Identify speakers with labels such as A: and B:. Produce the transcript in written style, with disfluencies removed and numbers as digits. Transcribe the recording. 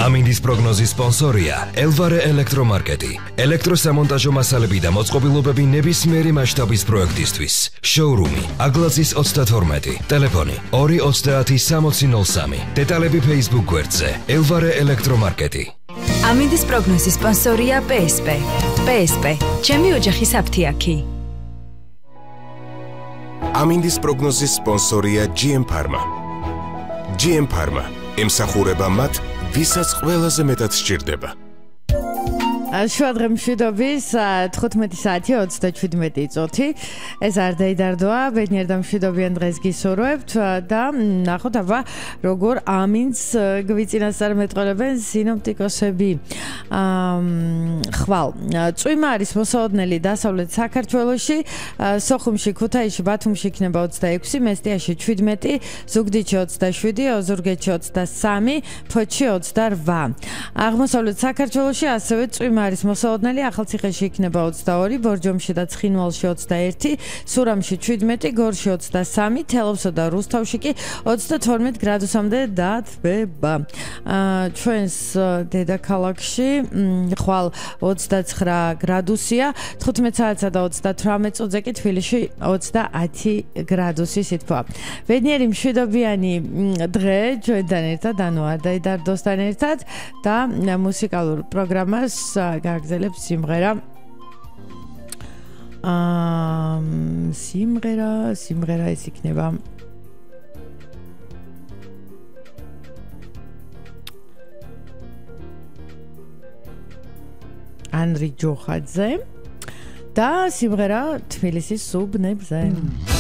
A: ამინდის პროგნოზის სპონსორია ელვარე ელექტრომარკეტი. ელექტროსამონტაჟო მასალები და მოწყობილობები ნებისმიერი მასშტაბის პროექტისთვის. შოურუმი აგლაძის 32, ტელეფონი 230 დეტალები Facebook გვერდზე ელვარე ელექტრომარკეტი.
B: ამინდის პროგნოზის სპონსორია PSP. PSP, ჩემი ოჯახის აფთიაქი.
C: ამინდის პროგნოზის სპონსორია GM Pharma. GM Pharma ემსახურება მათ, ვისაც ყველაზე მეტად სჭირდება.
D: შუადღე მშვიდობის 15 საათი 37 წუთი. ეს არ დაიდარდოა, ბედნიერ და მშვიდობიან დღეს გისურვებთ და ნახოთ აბა როგორ ამინს გვიწინასწარმეტყველებენ სინოპტიკოსები. ხვალ, წვიმა არის მოსაოდნელი დასავლეთ საქართველოში, სოხუმში, ქუთაისში, ბათუმში იქნება 26, მესტიაში 17, ზუგდიდში 27, ოზურგეთში 23, ფოთში 28. აღმოსავლეთ საქართველოში ასევე წვიმა არის მოსაოდნელი, ახალციხეში იქნება 22, ბორჯომში და ცხინვალში 21, სურამში 17, გორში 23, თელავსა და რუსთავში კი 32 გრადუსამდე დათბება. ჩვენს დედაქალაქში ხვალ 29 გრადუსია, 15 საათსა და 38 წუთზე კი თბილისში 30 გრადუსი სითბოა. ბედნიერი მშვიდობიანი დღე ჩვენთან ერთად, ანუ არ დაიდარდოსთან ერთად და მუსიკალურ პროგრამას გააგზავნებს სიმღერა ეს იქნება ანრი ჯოხაძე და სიმღერა თბილისის სუბნებზე.